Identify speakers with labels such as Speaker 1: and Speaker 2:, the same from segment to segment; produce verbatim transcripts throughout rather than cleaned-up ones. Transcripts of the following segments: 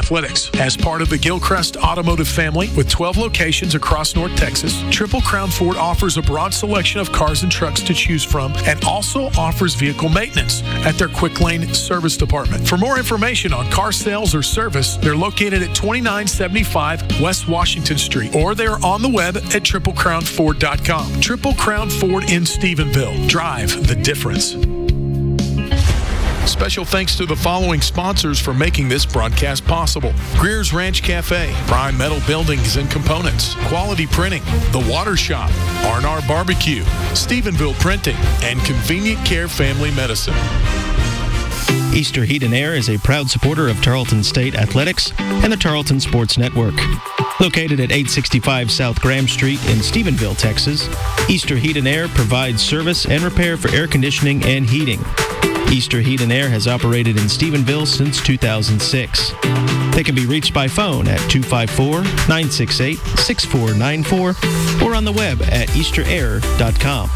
Speaker 1: athletics. As part of the Gilchrist Automotive family with twelve locations across North Texas, Triple Crown Ford offers a broad selection of cars and trucks to choose from and also offers vehicle maintenance at their Quick Lane Service Department. For more information on car sales or service, they're located at twenty-nine seventy-five West Washington Street, or they're on the web at triple crown ford dot com. Triple Crown Ford in Stephenville. Drive the difference. Special thanks to the following sponsors for making this broadcast possible: Greer's Ranch Cafe, Prime Metal Buildings and Components, Quality Printing, The Water Shop, R and R Barbecue, Stephenville Printing, and Convenient Care Family Medicine.
Speaker 2: Easter Heat and Air is a proud supporter of Tarleton State Athletics and the Tarleton Sports Network. Located at eight sixty-five South Graham Street in Stephenville, Texas, Easter Heat and Air provides service and repair for air conditioning and heating. Easter Heat and Air has operated in Stephenville since two thousand six. They can be reached by phone at two five four, nine six eight, six four nine four or on the web at easter air dot com.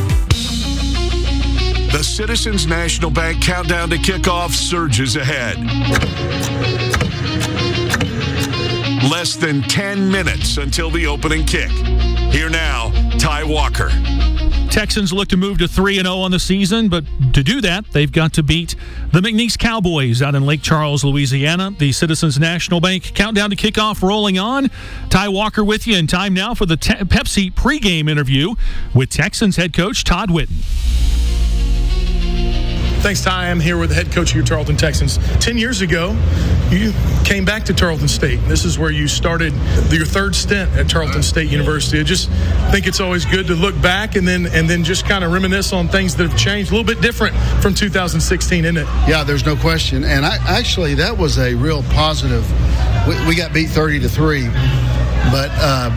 Speaker 3: The Citizens National Bank countdown to kickoff surges ahead. Less than ten minutes until the opening kick. Here now, Ty Walker.
Speaker 4: Texans look to move to three and oh on the season, but to do that, they've got to beat the McNeese Cowboys out in Lake Charles, Louisiana. The Citizens National Bank countdown to kickoff rolling on. Ty Walker with you, and time now for the te- Pepsi pregame interview with Texans head coach Todd Whitten.
Speaker 1: Thanks, Ty. I'm here with the head coach of your Tarleton Texans. Ten years ago, you came back to Tarleton State. This is where you started your third stint at Tarleton State University. I just think it's always good to look back and then and then just kind of reminisce on things that have changed. A little bit different from two thousand sixteen, isn't it?
Speaker 5: Yeah, there's no question. And I actually, that was a real positive. We, we got beat thirty to three, but uh,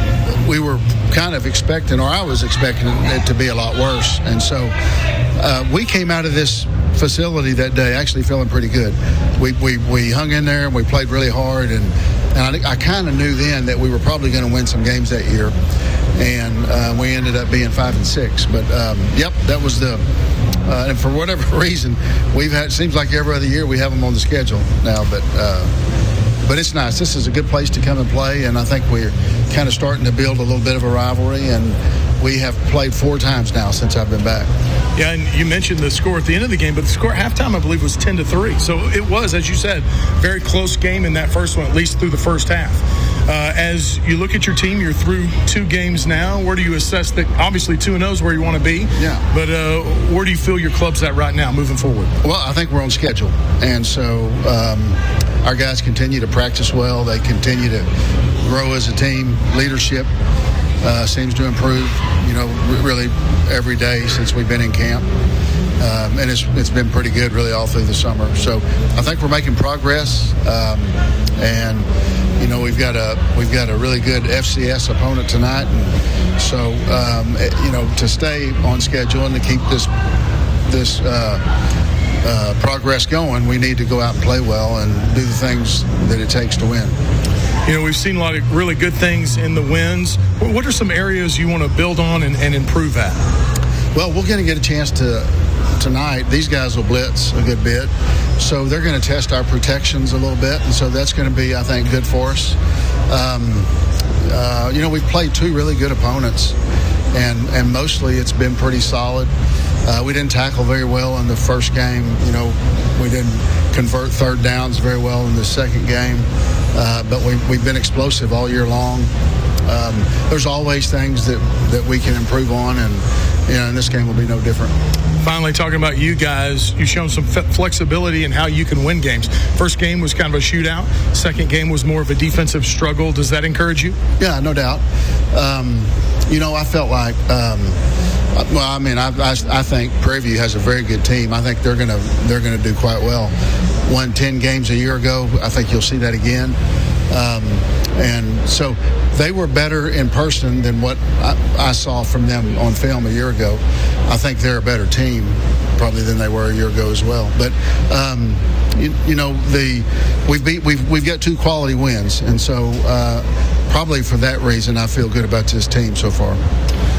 Speaker 5: we were kind of expecting, or I was expecting it to be a lot worse. And so uh, we came out of this facility that day actually feeling pretty good. We we, we hung in there and we played really hard, and, and I, I kind of knew then that we were probably going to win some games that year, and uh, we ended up being five and six. But um, yep, that was the uh, and for whatever reason we've had. Seems like every other year we have them on the schedule now, but. Uh, But it's nice. This is a good place to come and play, and I think we're kind of starting to build a little bit of a rivalry, and we have played four times now since I've been back.
Speaker 1: Yeah, and you mentioned the score at the end of the game, but the score at halftime, I believe, was ten to three. So it was, as you said, very close game in that first one, at least through the first half. Uh, as you look at your team, you're through two games now. Where do you assess that? Obviously, two and oh is where you want to be.
Speaker 5: Yeah.
Speaker 1: But uh, where do you feel your club's at right now, moving forward?
Speaker 5: Well, I think we're on schedule, and so um, our guys continue to practice well. They continue to grow as a team. Leadership uh, seems to improve, you know, really every day since we've been in camp. Um, and it's it's been pretty good really all through the summer. So I think we're making progress. Um, and, you know, we've got a we've got a really good F C S opponent tonight. And so, um, you know, to stay on schedule and to keep this, this uh, uh, progress going, we need to go out and play well and do the things that it takes to win.
Speaker 1: You know, we've seen a lot of really good things in the wins. What are some areas you want to build on and, and improve at?
Speaker 5: Well, we're going to get a chance to tonight. These guys will blitz a good bit, so they're going to test our protections a little bit, and so that's going to be, I think, good for us. Um, uh, you know, we've played two really good opponents, and and mostly it's been pretty solid. Uh, we didn't tackle very well in the first game. You know, we didn't convert third downs very well in the second game, uh, but we, we've been explosive all year long. Um, there's always things that, that we can improve on, and you know, and this game will be no different.
Speaker 1: Finally, talking about you guys, you've shown some f- flexibility in how you can win games. First game was kind of a shootout. Second game was more of a defensive struggle. Does that encourage you?
Speaker 5: Yeah, no doubt. Um, you know, I felt like, um, well, I mean, I, I, I think Prairie View has a very good team. I think they're gonna they're gonna do quite well. Won ten games a year ago. I think you'll see that again. Um, and so they were better in person than what I, I saw from them on film a year ago. I think they're a better team probably than they were a year ago as well. But um, you, you know, the we've beat we've we've got two quality wins, and so uh, probably for that reason I feel good about this team so far.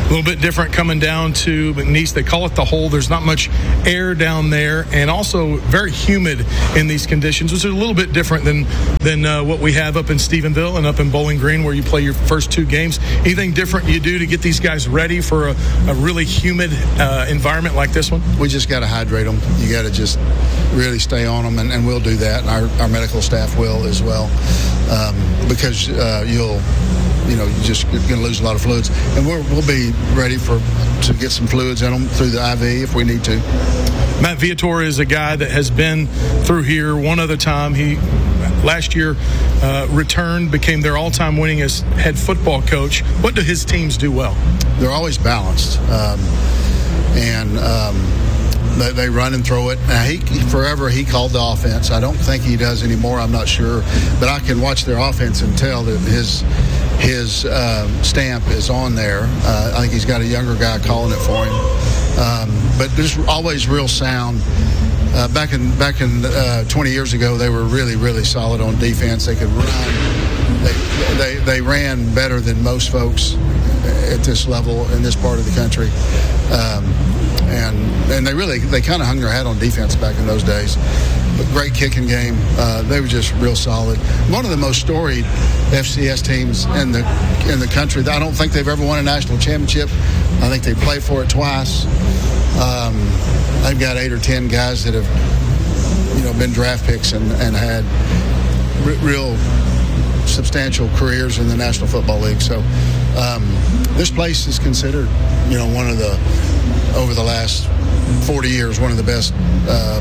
Speaker 1: little bit different coming down to McNeese. They call it the hole. There's not much air down there, and also very humid in these conditions, which is a little bit different than than uh, what we have up in Stephenville and up in Bowling Green, where you play your first two games. Anything different you do to get these guys ready for a, a really humid uh, environment like this one?
Speaker 5: We just got to hydrate them. You got to just really stay on them, and, and we'll do that, and our, our medical staff will as well, um, because uh, you'll, you know, you're just going to lose a lot of fluids, and we're, we'll be ready for to get some fluids in them through the I V if we need to.
Speaker 1: Matt Viator is a guy that has been through here one other time. He last year uh, returned, became their all-time winningest head football coach. What do his teams do well?
Speaker 5: They're always balanced, um, and um, they, they run and throw it. Now, he forever he called the offense. I don't think he does anymore. I'm not sure, but I can watch their offense and tell that his his uh, stamp is on there. Uh, I think he's got a younger guy calling it for him. Um, but there's always real sound. Uh, back in back in uh, twenty years ago, they were really, really solid on defense. They could run. They, they they ran better than most folks at this level in this part of the country. Um, and and they really they kind of hung their hat on defense back in those days. But great kicking game. Uh, they were just real solid. One of the most storied F C S teams in the in the country. I don't think they've ever won a national championship. I think they played for it twice. Um, they've got eight or ten guys that have, you know, been draft picks and, and had r- real substantial careers in the National Football League. So um, this place is considered, you know, one of the, over the last forty years, one of the best um,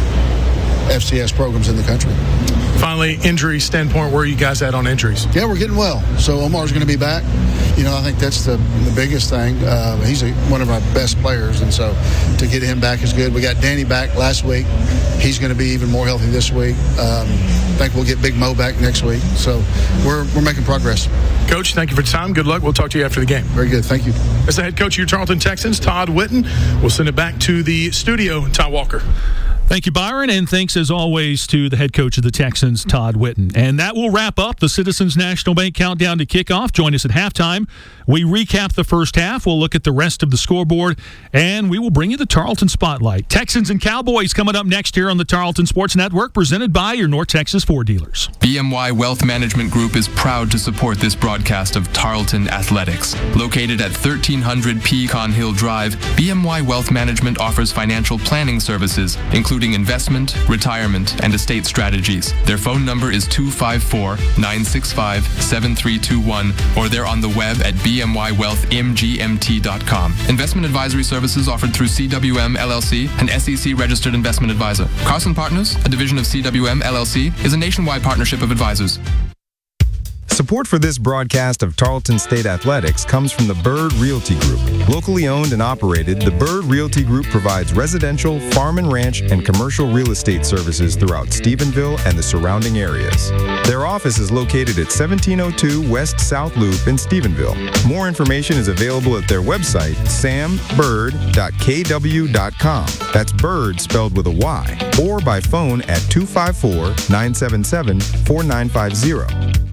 Speaker 5: F C S programs in the country.
Speaker 1: Finally, injury standpoint, where are you guys at on injuries?
Speaker 5: Yeah, we're getting well. So Omar's going to be back. You know, I think that's the, the biggest thing. Uh, he's a, one of our best players, and so to get him back is good. We got Danny back last week. He's going to be even more healthy this week. Um, I think we'll get Big Mo back next week. So we're we're making progress.
Speaker 1: Coach, thank you for your time. Good luck. We'll talk to you after the game.
Speaker 5: Very good. Thank you.
Speaker 1: As the head coach of your Tarleton Texans, Todd Whitten, we'll send it back to the studio. Ty Walker.
Speaker 4: Thank you, Byron, and thanks as always to the head coach of the Texans, Todd Whitten. And that will wrap up the Citizens National Bank Countdown to Kickoff. Join us at halftime. We recap the first half. We'll look at the rest of the scoreboard, and we will bring you the Tarleton Spotlight. Texans and Cowboys coming up next here on the Tarleton Sports Network, presented by your North Texas Ford dealers.
Speaker 6: B M Y Wealth Management Group is proud to support this broadcast of Tarleton Athletics. Located at thirteen hundred Pecan Hill Drive, B M Y Wealth Management offers financial planning services, including investment, retirement, and estate strategies. Their phone number is two five four, nine six five, seven three two one, or they're on the web at b m y wealth m g m t dot com. Investment advisory services offered through C W M L L C, an S E C-registered investment advisor. Carson Partners, a division of C W M L L C, is a nationwide partnership of advisors.
Speaker 7: Support for this broadcast of Tarleton State Athletics comes from the Bird Realty Group. Locally owned and operated, the Bird Realty Group provides residential, farm and ranch, and commercial real estate services throughout Stephenville and the surrounding areas. Their office is located at seventeen oh two West South Loop in Stephenville. More information is available at their website, sam bird dot k w dot com. That's Bird spelled with a Y. Or by phone at two five four, nine seven seven, four nine five zero.